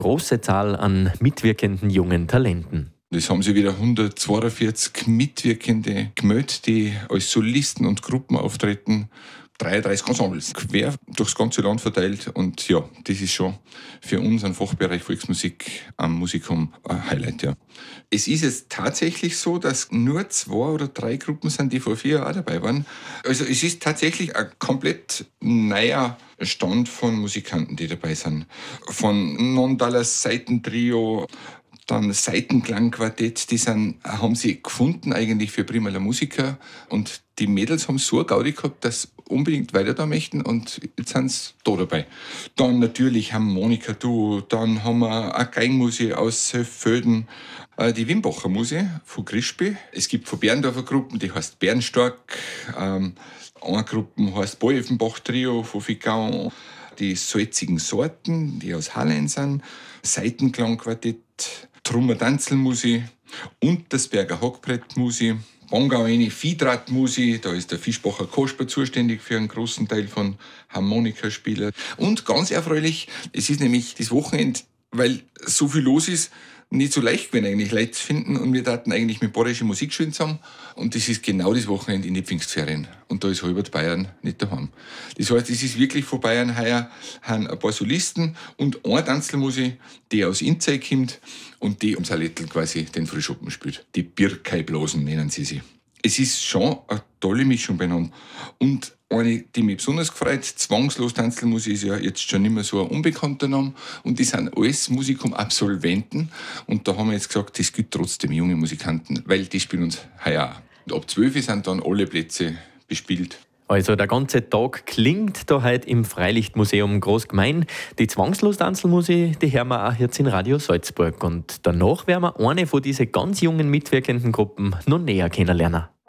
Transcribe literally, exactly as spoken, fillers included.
Große Zahl an mitwirkenden jungen Talenten. Es haben sich wieder hundertzweiundvierzig Mitwirkende gemeldet, die als Solisten und Gruppen auftreten. dreiunddreißig Ensembles, quer durchs ganze Land verteilt. Und ja, das ist schon für uns ein Fachbereich Volksmusik am Musikum ein Highlight. Ja. Es ist jetzt tatsächlich so, dass nur zwei oder drei Gruppen sind, die vor vier Jahren auch dabei waren. Also es ist tatsächlich ein komplett neuer Stand von Musikanten, die dabei sind. Von Non-Dallas Seitentrio, dann Seitenklangquartett, die sind, haben sie gefunden eigentlich für Prima la Musica, und die Mädels haben so eine Gaudi gehabt, dass sie unbedingt weiter da möchten, und jetzt sind sie da dabei. Dann natürlich Harmonika-Duo, dann haben wir eine Geigenmusik aus Sölden, die Wimbacher Musik von Grischby. Es gibt von Berndorfer Gruppen, die heißt Bernstark, ähm, eine Gruppe heißt Boevenbach-Trio von Ficau, die Salzigen Sorten, die aus Hallein sind, Seitenklangquartett, Trummer-Danzelmusik und das Berger Hackbrettmusik, Bongauene Viehdrahtmusik, da ist der Fischbacher Kasper zuständig für einen großen Teil von Harmonikaspielern. Und ganz erfreulich, es ist nämlich das Wochenende, weil so viel los ist, nicht so leicht gewesen, eigentlich Leute zu finden, und wir taten eigentlich mit bayerischer Musikschulen zusammen, und das ist genau das Wochenende in die Pfingstferien, und da ist halber Bayern nicht daheim. Das heißt, es ist wirklich von Bayern heuer haben ein paar Solisten und eine Tanzelmusik, die aus Inzei kommt und die am Salettel quasi den Frühschoppen spielt. Die Birkeiblasen nennen sie sie. Es ist schon eine tolle Mischung beieinander. Und eine, die mich besonders gefreut, Zwangslos Tanzelmusik ist ja jetzt schon nicht mehr so ein unbekannter Name. Und die sind alles Musikum-Absolventen. Und da haben wir jetzt gesagt, das gilt trotzdem junge Musikanten, weil die spielen uns heuer auch. Und ab zwölf sind dann alle Plätze bespielt. Also der ganze Tag klingt da heute im Freilichtmuseum Großgemein. Die Zwangslos-Tanzelmusik, die hören wir auch jetzt in Radio Salzburg. Und danach werden wir eine von diesen ganz jungen mitwirkenden Gruppen noch näher kennenlernen.